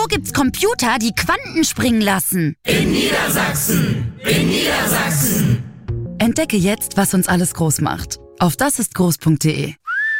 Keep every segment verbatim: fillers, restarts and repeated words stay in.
gibt's Computer, die Quanten springen lassen? In Niedersachsen! In Niedersachsen! Entdecke jetzt, was uns alles groß macht. Auf dasistgroß punkt de.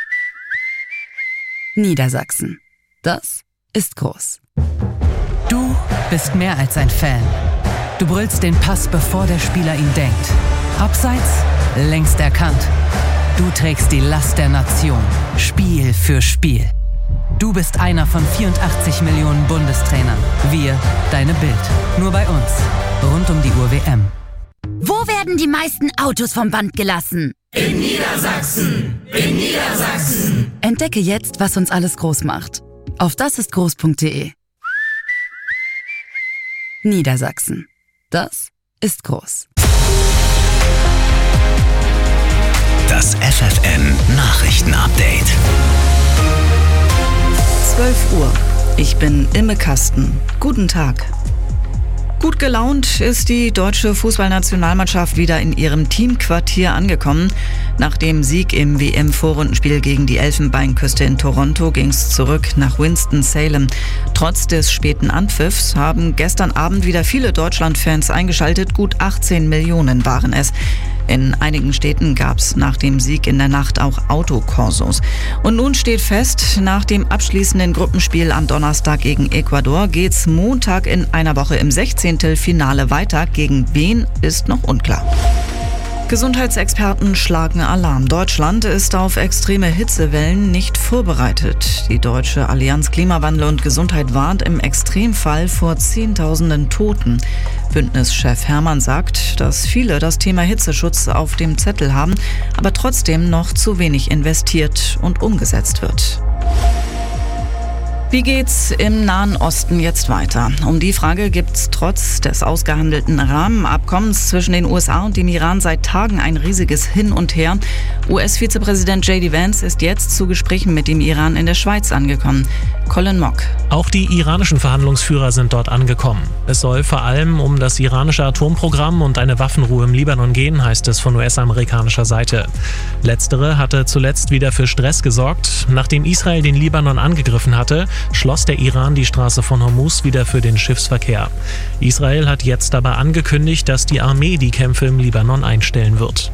Niedersachsen. Das ist groß. Du bist mehr als ein Fan. Du brüllst den Pass, bevor der Spieler ihn denkt. Abseits? Längst erkannt. Du trägst die Last der Nation. Spiel für Spiel. Du bist einer von vierundachtzig Millionen Bundestrainern. Wir, deine Bild. Nur bei uns. Rund um die Uhr W M. Wo werden die meisten Autos vom Band gelassen? In Niedersachsen! In Niedersachsen! Entdecke jetzt, was uns alles groß macht. Auf dasistgroß punkt de. Niedersachsen. Das ist groß. Das F F N Nachrichtenupdate. zwölf Uhr. Ich bin Imme Kasten. Guten Tag. Gut gelaunt ist die deutsche Fußballnationalmannschaft wieder in ihrem Teamquartier angekommen. Nach dem Sieg im W M-Vorrundenspiel gegen die Elfenbeinküste in Toronto ging es zurück nach Winston-Salem. Trotz des späten Anpfiffs haben gestern Abend wieder viele Deutschland-Fans eingeschaltet. Gut achtzehn Millionen waren es. In einigen Städten gab es nach dem Sieg in der Nacht auch Autokorsos. Und nun steht fest, nach dem abschließenden Gruppenspiel am Donnerstag gegen Ecuador geht's Montag in einer Woche im Sechzehntelfinale weiter. Gegen wen ist noch unklar. Gesundheitsexperten schlagen Alarm. Deutschland ist auf extreme Hitzewellen nicht vorbereitet. Die Deutsche Allianz Klimawandel und Gesundheit warnt im Extremfall vor Zehntausenden Toten. Bündnischef Hermann sagt, dass viele das Thema Hitzeschutz auf dem Zettel haben, aber trotzdem noch zu wenig investiert und umgesetzt wird. Wie geht's im Nahen Osten jetzt weiter? Um die Frage gibt's trotz des ausgehandelten Rahmenabkommens zwischen den U S A und dem Iran seit Tagen ein riesiges Hin und Her. U S-Vizepräsident J D Vance ist jetzt zu Gesprächen mit dem Iran in der Schweiz angekommen. Colin Mock. Auch die iranischen Verhandlungsführer sind dort angekommen. Es soll vor allem um das iranische Atomprogramm und eine Waffenruhe im Libanon gehen, heißt es von U S-amerikanischer Seite. Letztere hatte zuletzt wieder für Stress gesorgt. Nachdem Israel den Libanon angegriffen hatte, schloss der Iran die Straße von Hormuz wieder für den Schiffsverkehr. Israel hat jetzt aber angekündigt, dass die Armee die Kämpfe im Libanon einstellen wird.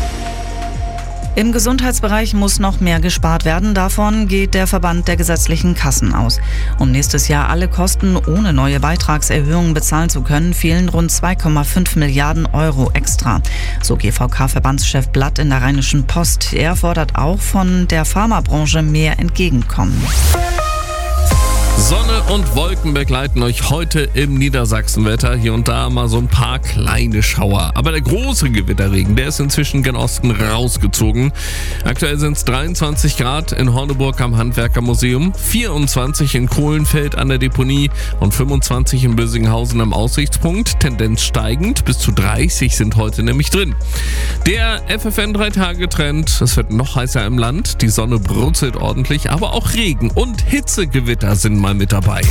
Im Gesundheitsbereich muss noch mehr gespart werden. Davon geht der Verband der gesetzlichen Kassen aus. Um nächstes Jahr alle Kosten ohne neue Beitragserhöhungen bezahlen zu können, fehlen rund zwei Komma fünf Milliarden Euro extra. So G V K-Verbandschef Blatt in der Rheinischen Post. Er fordert auch von der Pharmabranche mehr Entgegenkommen. Sonne und Wolken begleiten euch heute im Niedersachsenwetter. Hier und da mal so ein paar kleine Schauer. Aber der große Gewitterregen, der ist inzwischen gen Osten rausgezogen. Aktuell sind es dreiundzwanzig Grad in Horneburg am Handwerkermuseum, vierundzwanzig in Kohlenfeld an der Deponie und fünfundzwanzig in Bösinghausen am Aussichtspunkt. Tendenz steigend, bis zu dreißig sind heute nämlich drin. Der F F N drei Tage Trend, es wird noch heißer im Land. Die Sonne brutzelt ordentlich, aber auch Regen und Hitzegewitter sind mal mit dabei.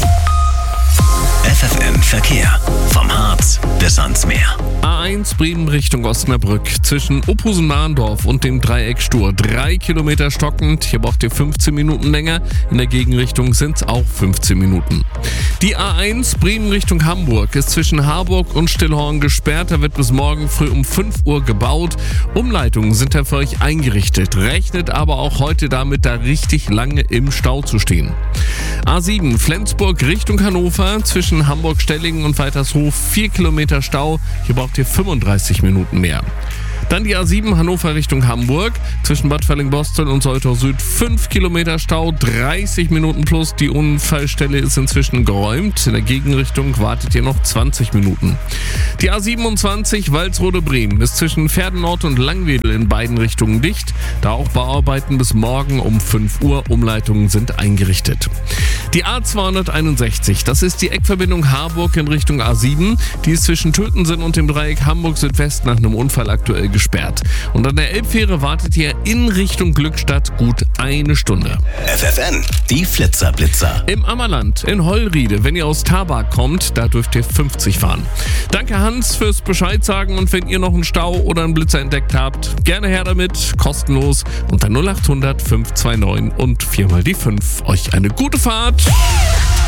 F F N Verkehr. Vom Harz bis ans Meer. A eins Bremen Richtung Osnabrück. Zwischen Uphusen-Mahndorf und dem Dreieck Stur. Drei Kilometer stockend. Hier braucht ihr fünfzehn Minuten länger. In der Gegenrichtung sind es auch fünfzehn Minuten. Die A eins Bremen Richtung Hamburg ist zwischen Harburg und Stillhorn gesperrt. Da wird bis morgen früh um fünf Uhr gebaut. Umleitungen sind da für euch eingerichtet. Rechnet aber auch heute damit, da richtig lange im Stau zu stehen. A sieben Flensburg Richtung Hannover. Zwischen Hamburg-Stellingen und Weitershof vier Kilometer Stau. Hier braucht ihr fünfunddreißig Minuten mehr. Dann die A sieben Hannover Richtung Hamburg. Zwischen Bad Velling-Bostel und Soltau Süd fünf Kilometer Stau, dreißig Minuten plus. Die Unfallstelle ist inzwischen geräumt. In der Gegenrichtung wartet ihr noch zwanzig Minuten. Die A siebenundzwanzig Walsrode-Bremen ist zwischen Pferdenort und Langwedel in beiden Richtungen dicht. Da auch Bauarbeiten bis morgen um fünf Uhr. Umleitungen sind eingerichtet. Die A zweihunderteinundsechzig, das ist die Eckverbindung Harburg in Richtung A sieben. Die ist zwischen Tötensen und dem Dreieck Hamburg Südwest nach einem Unfall aktuell gesperrt. Und an der Elbfähre wartet ihr in Richtung Glückstadt gut eine Stunde. F F N, die Flitzer-Blitzer. Im Ammerland, in Heulriede, wenn ihr aus Tabak kommt, da dürft ihr fünfzig fahren. Danke Hans fürs Bescheid sagen und wenn ihr noch einen Stau oder einen Blitzer entdeckt habt, gerne her damit, kostenlos unter null acht hundert fünf zwei neun und viermal die fünf. Euch eine gute Fahrt.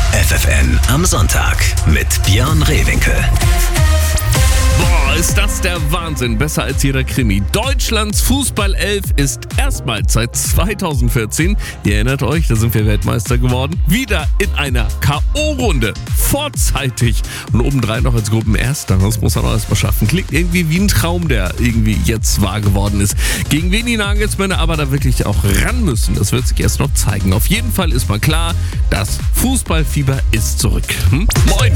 F F N am Sonntag mit Björn Rehwinkel. Boah, ist das der Wahnsinn. Besser als jeder Krimi. Deutschlands Fußballelf ist erstmals seit zweitausendvierzehn, ihr erinnert euch, da sind wir Weltmeister geworden, wieder in einer K O-Runde. Vorzeitig. Und obendrein noch als Gruppenerster. Das muss man auch erstmal schaffen. Klingt irgendwie wie ein Traum, der irgendwie jetzt wahr geworden ist. Gegen wen die Nagelsmänner aber da wirklich auch ran müssen, das wird sich erst noch zeigen. Auf jeden Fall ist mal klar, das Fußballfieber ist zurück. Hm? Moin!